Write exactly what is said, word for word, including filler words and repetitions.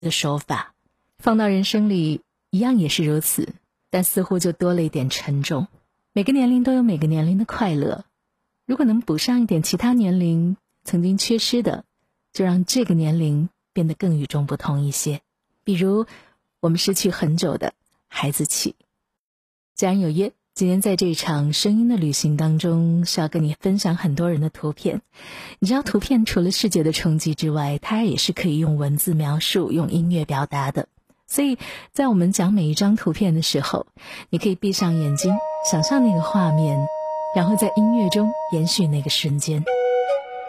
的手法，放到人生里一样也是如此，但似乎就多了一点沉重。每个年龄都有每个年龄的快乐，如果能补上一点其他年龄曾经缺失的，就让这个年龄变得更与众不同一些。比如我们失去很久的孩子气。既然有约，今天在这场声音的旅行当中，是要跟你分享很多人的图片。你知道图片除了视觉的冲击之外，它也是可以用文字描述，用音乐表达的。所以在我们讲每一张图片的时候，你可以闭上眼睛，想象那个画面，然后在音乐中延续那个瞬间。